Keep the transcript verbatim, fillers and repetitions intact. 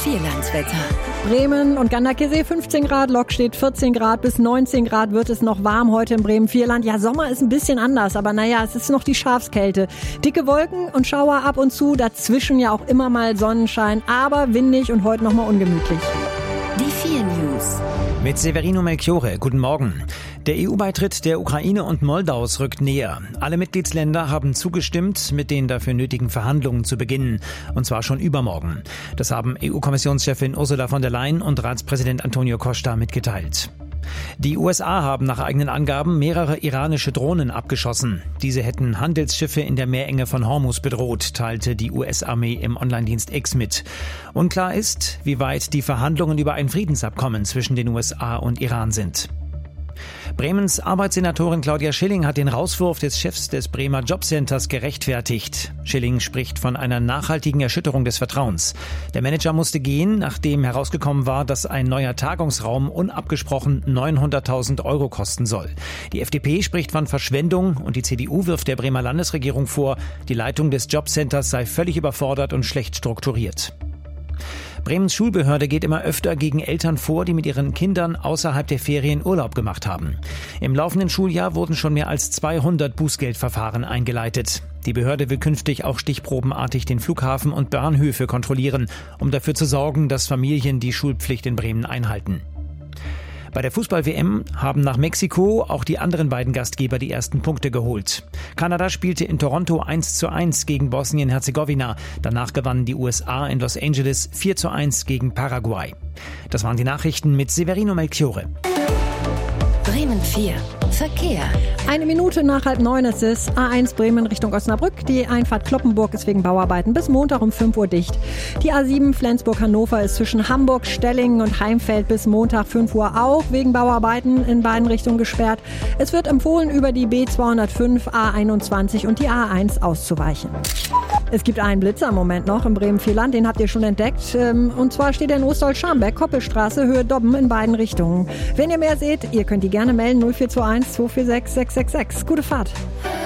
Vierlandswetter. Bremen und Ganderkesee fünfzehn Grad, Lok steht vierzehn Grad, bis neunzehn Grad wird es noch warm heute im Bremen-Vierland. Ja, Sommer ist ein bisschen anders, aber naja, es ist noch die Schafskälte. Dicke Wolken und Schauer ab und zu, dazwischen ja auch immer mal Sonnenschein, aber windig und heute noch mal ungemütlich. Die vier News. Mit Severino Melchiorre, guten Morgen. Der E U-Beitritt der Ukraine und Moldaus rückt näher. Alle Mitgliedsländer haben zugestimmt, mit den dafür nötigen Verhandlungen zu beginnen. Und zwar schon übermorgen. Das haben E U-Kommissionschefin Ursula von der Leyen und Ratspräsident Antonio Costa mitgeteilt. Die U S A haben nach eigenen Angaben mehrere iranische Drohnen abgeschossen. Diese hätten Handelsschiffe in der Meerenge von Hormuz bedroht, teilte die U S-Armee im Online-Dienst X mit. Unklar ist, wie weit die Verhandlungen über ein Friedensabkommen zwischen den U S A und Iran sind. Bremens Arbeitssenatorin Claudia Schilling hat den Rauswurf des Chefs des Bremer Jobcenters gerechtfertigt. Schilling spricht von einer nachhaltigen Erschütterung des Vertrauens. Der Manager musste gehen, nachdem herausgekommen war, dass ein neuer Tagungsraum unabgesprochen neunhunderttausend Euro kosten soll. Die F D P spricht von Verschwendung und die C D U wirft der Bremer Landesregierung vor, die Leitung des Jobcenters sei völlig überfordert und schlecht strukturiert. Bremens Schulbehörde geht immer öfter gegen Eltern vor, die mit ihren Kindern außerhalb der Ferien Urlaub gemacht haben. Im laufenden Schuljahr wurden schon mehr als zweihundert Bußgeldverfahren eingeleitet. Die Behörde will künftig auch stichprobenartig den Flughafen und Bahnhöfe kontrollieren, um dafür zu sorgen, dass Familien die Schulpflicht in Bremen einhalten. Bei der Fußball-W M haben nach Mexiko auch die anderen beiden Gastgeber die ersten Punkte geholt. Kanada spielte in Toronto eins zu eins gegen Bosnien-Herzegowina. Danach gewannen die U S A in Los Angeles vier zu eins gegen Paraguay. Das waren die Nachrichten mit Severino Melchiorre. Bremen vier. Verkehr. Eine Minute nach halb neun ist es. A eins Bremen Richtung Osnabrück. Die Einfahrt Kloppenburg ist wegen Bauarbeiten bis Montag um fünf Uhr dicht. Die A sieben Flensburg-Hannover ist zwischen Hamburg, Stellingen und Heimfeld bis Montag fünf Uhr auch wegen Bauarbeiten in beiden Richtungen gesperrt. Es wird empfohlen, über die B zweihundertfünf, A einundzwanzig und die A eins auszuweichen. Es gibt einen Blitzer im Moment noch im Bremen-Vierland, den habt ihr schon entdeckt. Und zwar steht er in Ostdeutsch-Scharmbeck, Koppelstraße, Höhe Dobben in beiden Richtungen. Wenn ihr mehr seht, ihr könnt die gerne melden null vier zwei eins zwei vier sechs sechs sechs sechs. Gute Fahrt.